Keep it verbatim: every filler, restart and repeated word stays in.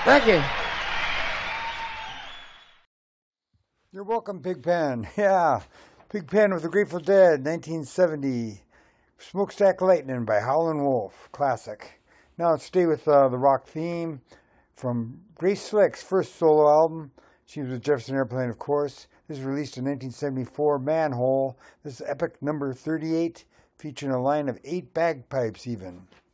Thank you. You're welcome, Pigpen. Yeah, Pigpen with the Grateful Dead, nineteen seventy. Smokestack Lightning by Howlin' Wolf, classic. Now let's stay with uh, the rock theme from Grace Slick's first solo album. She was with Jefferson Airplane, of course. This was released in nineteen seventy-four, Manhole. This is epic number thirty-eight, featuring a line of eight bagpipes even.